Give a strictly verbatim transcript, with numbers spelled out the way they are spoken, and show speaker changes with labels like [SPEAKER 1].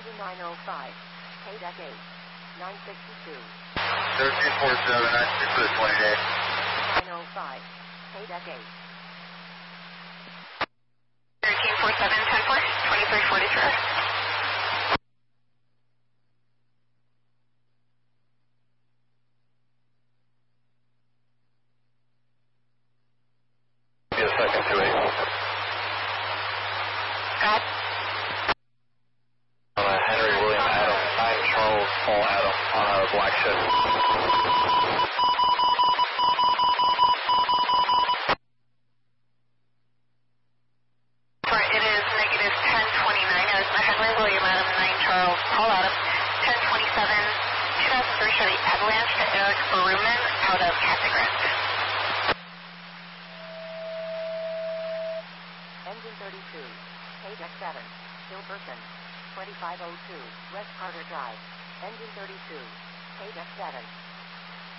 [SPEAKER 1] Engine nine oh five, K deck eight, nine sixty-two.
[SPEAKER 2] thirteen forty-seven, nine sixty-two, twenty-eight.
[SPEAKER 1] nine oh five, K deck eight.
[SPEAKER 3] thirteen forty-seven, ten four, twenty-three forty-three.
[SPEAKER 2] Be a second to eight.
[SPEAKER 3] Got
[SPEAKER 2] Uh, Henry William Adam, nine Charles Paul Adam on a black ship.
[SPEAKER 3] It is negative ten twenty-nine. It is Henry William Adam, nine Charles Paul Adam, ten twenty-seven, two thousand three Chevy Avalanche to Eric Berumen out of Casa Grande.
[SPEAKER 1] Engine thirty-two, K deck seven, Hilberson, twenty-five oh two, West Carter Drive. Engine thirty-two, K deck seven,